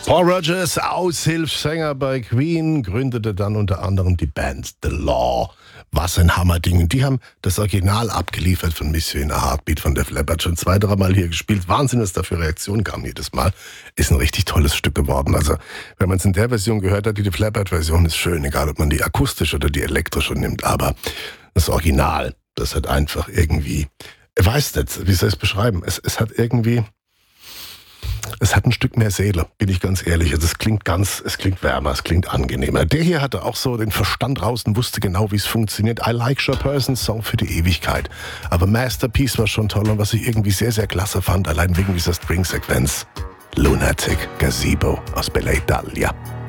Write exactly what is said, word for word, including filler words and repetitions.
Paul Rodgers, Aushilfssänger bei Queen, gründete dann unter anderem die Band The Law. Was ein Hammerding. Und die haben das Original abgeliefert von Miss You in a Heartbeat von Def Leppard. Schon zwei, drei Mal hier gespielt. Wahnsinn, was da für Reaktionen kamen jedes Mal. Ist ein richtig tolles Stück geworden. Also, wenn man es in der Version gehört hat, die Def Leppard-Version ist schön. Egal, ob man die akustisch oder die elektrische nimmt. Aber das Original, das hat einfach irgendwie... Ich weiß nicht, wie soll ich es beschreiben? Es, es hat irgendwie... Es hat ein Stück mehr Seele, bin ich ganz ehrlich. Also es klingt ganz, es klingt wärmer, es klingt angenehmer. Der hier hatte auch so den Verstand raus und wusste genau, wie es funktioniert. I Like Your Person, Song für die Ewigkeit. Aber Masterpiece war schon toll und was ich irgendwie sehr, sehr klasse fand, allein wegen dieser String-Sequenz. Lunatic Gazebo aus Bella Italia.